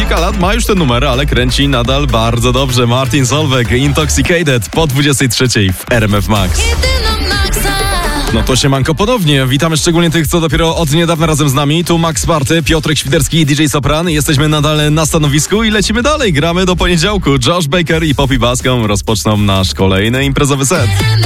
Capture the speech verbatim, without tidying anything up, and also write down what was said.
kilka lat ma już ten numer, ale kręci nadal bardzo dobrze. Martin Solveig, Intoxicated po dwudziestej trzeciej w R M F Max. No to siemanko ponownie. Witamy szczególnie tych, co dopiero od niedawna razem z nami. Tu Max Party, Piotrek Świderski i D J Sopran. Jesteśmy nadal na stanowisku i lecimy dalej. Gramy do poniedziałku. Josh Baker i Poppy Bascom rozpoczną nasz kolejny imprezowy set.